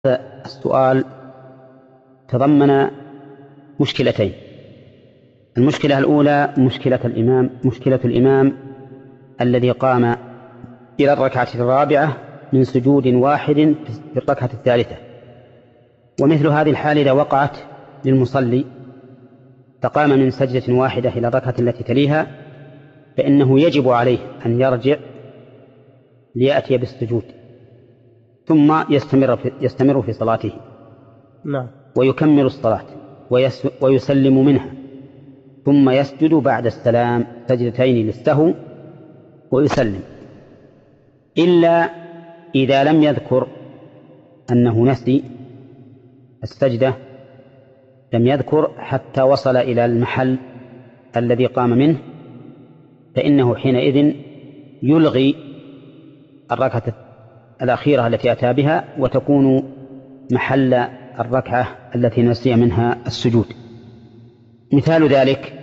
السؤال تضمن مشكلتين. المشكلة الأولى مشكلة الإمام الذي قام إلى الركعة الرابعة من سجود واحد في الركعة الثالثة. ومثل هذه الحال إذا وقعت للمصلي فقام من سجدة واحدة إلى الركعة التي تليها فإنه يجب عليه أن يرجع ليأتي بالسجود ثم يستمر في صلاته. نعم. ويكمل الصلاة ويسلم منها ثم يسجد بعد السلام سجدتين للسهو ويسلم، إلا إذا لم يذكر أنه نسي السجدة، لم يذكر حتى وصل إلى المحل الذي قام منه، فإنه حينئذ يلغي الركعة الأخيرة التي أتى بها وتكون محل الركعة التي نسي منها السجود. مثال ذلك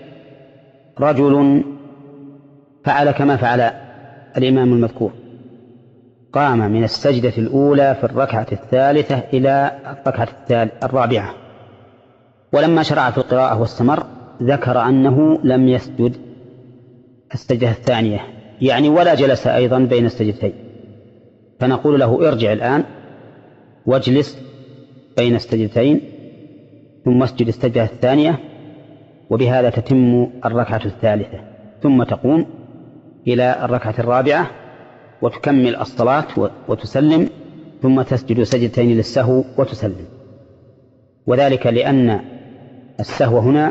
رجل فعل كما فعل الإمام المذكور، قام من السجدة الأولى في الركعة الثالثة إلى الركعة الرابعة، ولما شرع في القراءة واستمر ذكر أنه لم يسجد السجدة الثانية، يعني ولا جلس أيضا بين السجدتين، فنقول له ارجع الآن واجلس بين السجدتين ثم اسجد السجدة الثانية، وبهذا تتم الركعة الثالثة، ثم تقوم إلى الركعة الرابعة وتكمل الصلاة وتسلم، ثم تسجد سجدتين للسهو وتسلم. وذلك لأن السهو هنا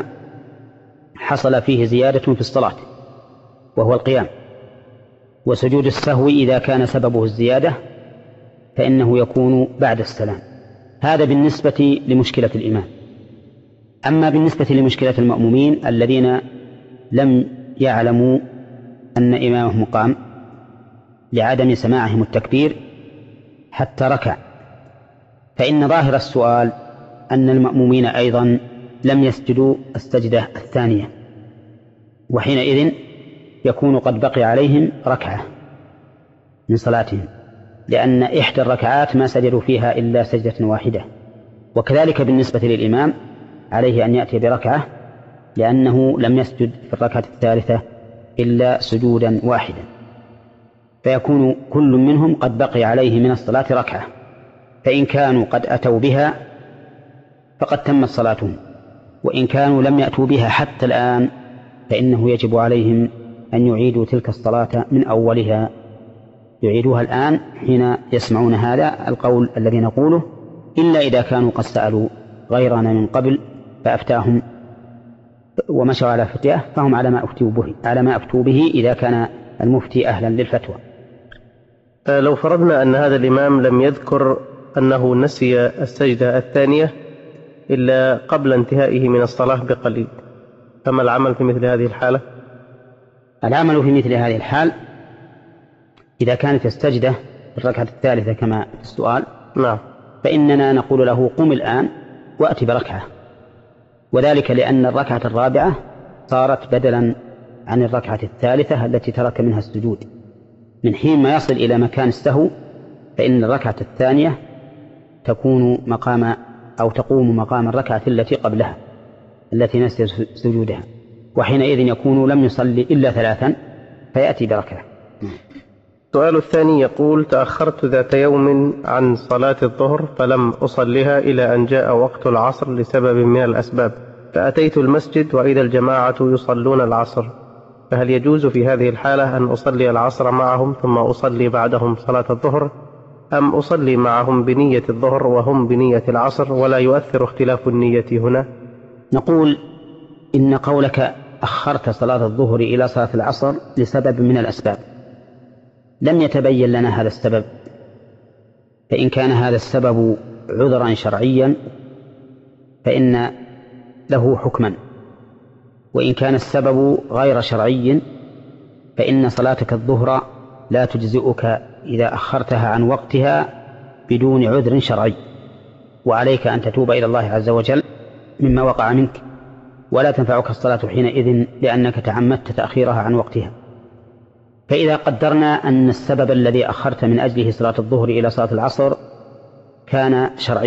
حصل فيه زيادة في الصلاة وهو القيام، وسجود السهو إذا كان سببه الزيادة فإنه يكون بعد السلام. هذا بالنسبة لمشكلة الإمام. أما بالنسبة لمشكلة المأمومين الذين لم يعلموا أن إمامهم قام لعدم سماعهم التكبير حتى ركع، فإن ظاهر السؤال أن المأمومين أيضا لم يسجدوا السجدة الثانية، وحينئذ يكون قد بقي عليهم ركعة من صلاتهم، لأن إحدى الركعات ما سجدوا فيها إلا سجدة واحدة. وكذلك بالنسبة للإمام عليه أن يأتي بركعة، لأنه لم يسجد في الركعة الثالثة إلا سجودا واحدا، فيكون كل منهم قد بقي عليه من الصلاة ركعة، فإن كانوا قد أتوا بها فقد تمت صلاتهم، وإن كانوا لم يأتوا بها حتى الآن فإنه يجب عليهم أن يعيدوا تلك الصلاة من أولها، يعيدوها الآن حين يسمعون هذا القول الذي نقوله، إلا إذا كانوا قد سألوا غيرنا من قبل فأفتاهم ومشوا على فتية فهم على ما أفتوا به إذا كان المفتي أهلا للفتوى. لو فرضنا أن هذا الإمام لم يذكر أنه نسي السجدة الثانية إلا قبل انتهائه من الصلاة بقليل، فما العمل في مثل هذه الحالة؟ العمل في مثل هذه الحال إذا كانت السجدة في الركعة الثالثة كما في السؤال، نعم، فإننا نقول له قم الآن وأتي بركعة، وذلك لأن الركعة الرابعة صارت بدلا عن الركعة الثالثة التي ترك منها السجود. من حين ما يصل إلى مكان السهو فإن الركعة الثانية تقوم مقام الركعة التي قبلها التي نسي سجودها، وحينئذ يكون لم يصلي إلا 3 فيأتي بركعة. السؤال الثاني يقول: تأخرت ذات يوم عن صلاة الظهر فلم أصلها إلى أن جاء وقت العصر لسبب من الأسباب، فأتيت المسجد وإذا الجماعة يصلون العصر، فهل يجوز في هذه الحالة أن أصلي العصر معهم ثم أصلي بعدهم صلاة الظهر، أم أصلي معهم بنية الظهر وهم بنية العصر ولا يؤثر اختلاف النية هنا؟ نقول إن قولك أخرت صلاة الظهر إلى صلاة العصر لسبب من الأسباب لم يتبين لنا هذا السبب، فإن كان هذا السبب عذرا شرعيا فإن له حكما، وإن كان السبب غير شرعي فإن صلاتك الظهر لا تجزئك إذا أخرتها عن وقتها بدون عذر شرعي، وعليك أن تتوب إلى الله عز وجل مما وقع منك، ولا تنفعك الصلاة حينئذ لأنك تعمدت تأخيرها عن وقتها. فإذا قدرنا أن السبب الذي أخرت من أجله صلاة الظهر إلى صلاة العصر كان شرعيا.